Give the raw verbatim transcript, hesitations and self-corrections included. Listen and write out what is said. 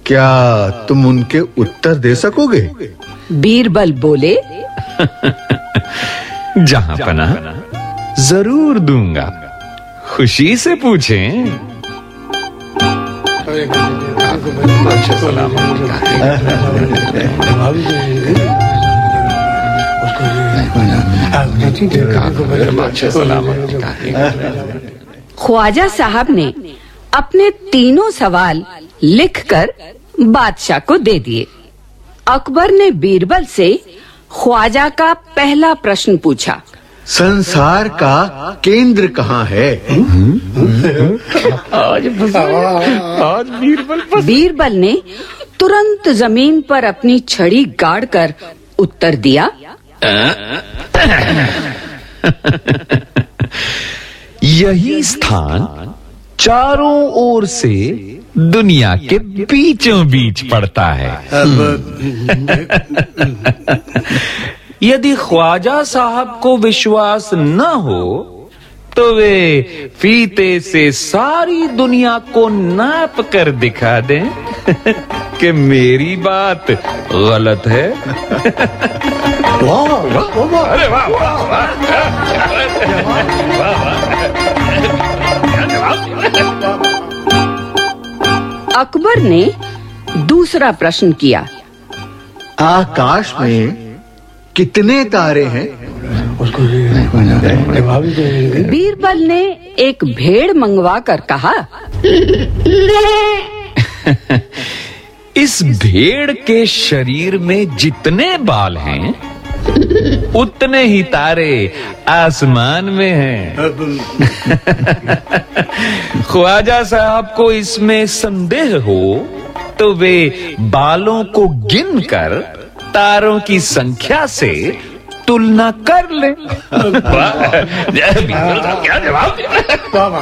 क्या तुम उनके उत्तर दे सकोगे? बीरबल बोले, जहां पना जरूर दूंगा, खुशी से पूछें। ख्वाजा साहब ने अपने तीनों सवाल लिखकर बादशाह को दे दिए। अकबर ने बीरबल से ख्वाजा का पहला प्रश्न पूछा, संसार का केंद्र कहाँ है? आज आज बीरबल बीरबल ने तुरंत जमीन पर अपनी छड़ी गाड़कर उत्तर दिया, यही स्थान चारों ओर से दुनिया के बीचों बीच पड़ता है। यदि ख्वाजा साहब को विश्वास न हो तो वे फीते से सारी दुनिया को नाप कर दिखा दें कि मेरी बात गलत है। वाह वाह वाह, अरे वाह वाह वाह, अकबर ने दूसरा प्रश्न किया, आकाश में कितने तारे हैं? बीरबल ने एक भेड़ मंगवा कर कहा, इस भेड़ के शरीर में जितने बाल हैं उतने ही तारे आसमान में हैं। ख्वाजा साहब को इसमें संदेह हो तो वे बालों को गिनकर तारों की संख्या से तुलना कर ले। क्या जवाब?